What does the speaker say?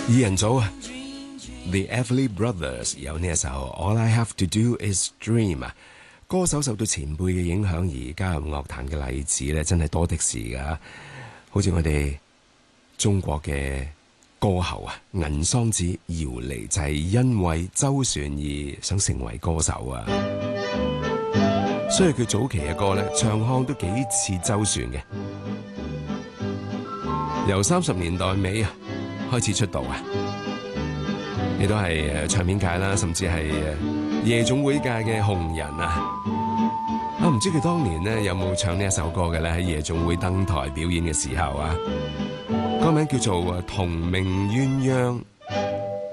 二人組啊 The Everly Brothers 有呢一首 All I Have to Do Is Dream 啊，歌手受到前輩嘅影響而加入樂壇嘅例子咧，真係多的是㗎。好似我哋中國嘅歌后啊，銀桑子姚莉就係因為周旋而想成為歌手啊，所以佢早期嘅歌咧，唱腔都幾似周旋嘅。由30年代尾啊開始出道啊，亦都係唱片界啦，甚至係夜總會界嘅紅人啊！唔知佢當年咧有冇唱呢一首歌嘅咧？喺夜總會登台表演嘅時候啊，歌名叫做《同命鴛鴦